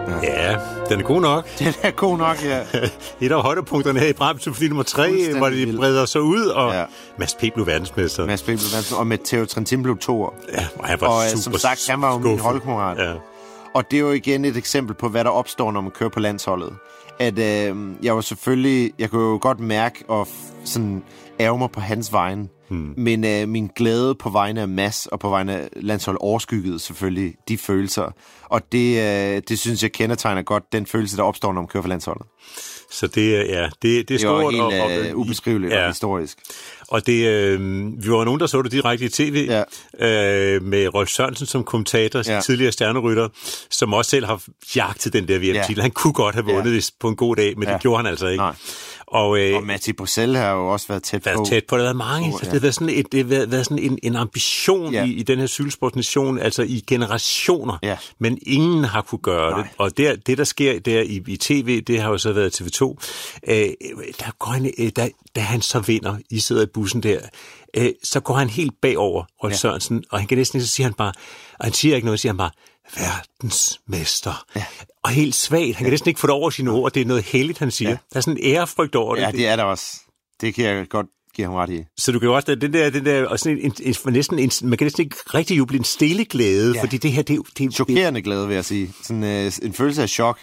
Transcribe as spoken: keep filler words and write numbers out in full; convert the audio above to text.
Ja, den er god nok. Den er god nok, ja. Et af højdepunkterne her i Brahms symfoni nummer tre, hvor de breder sig ud, og ja. Mads P. blev verdensmester. Mads P. blev verdensmester, og Matteo Trentin blev toer. Ja, og han var og super som sagt, han var jo min holdkammerat. Ja. Og det er jo igen et eksempel på, hvad der opstår, når man kører på landsholdet. At øh, jeg var selvfølgelig, jeg kunne jo godt mærke og f- sådan ærge mig på hans vegne. Hmm. Men øh, min glæde på vegne af Mads og på vegne af landsholdet overskyggede selvfølgelig de følelser. Og det, øh, det synes jeg kendetegner godt den følelse, der opstår, når man kører for landsholdet. Så det, ja, det, det er det stort helt og, og, øh, ubeskriveligt ja. og historisk. Og det, øh, vi var nogen, der så det direkte i tv, ja. øh, med Rolf Sørensen som kommentator, ja. tidligere stjernerytter, som også selv har jagtet den der V M-titel. Ja. Han kunne godt have vundet ja. på en god dag, men ja. det gjorde han altså ikke. Nej. Og, øh, og Mathieu Bruxelles har jo også været tæt været på. tæt på. Der har været mange. Oh, ja. Det har været sådan, et, det har været, været sådan en, en ambition ja. i, i den her cykelsportsnation, altså i generationer. Ja. Men ingen har kunne gøre Nej. det. Og der, det, der sker der i, i tv, det har jo så været T V to. Øh, der går han, der, da han så vinder, I sidder i bussen der, øh, så går han helt bagover, Rolf ja. Sørensen, og han kan næsten ikke, så siger han bare, og han siger ikke noget, siger han bare, verdensmester. Ja. Og helt svagt. Han kan næsten ikke få det over sine ord. Det er noget heldigt, han siger. Ja. Der er sådan en ærefrygt over det. Ja, det er der også. Det kan jeg godt give ham ret i. Så du kan jo også, den der, den der, og sådan en, en, en, næsten en, man kan næsten ikke rigtig juble en stille glæde, ja. fordi det her, det er jo... Chokerende glæde, vil jeg sige. Sådan øh, en følelse af chok.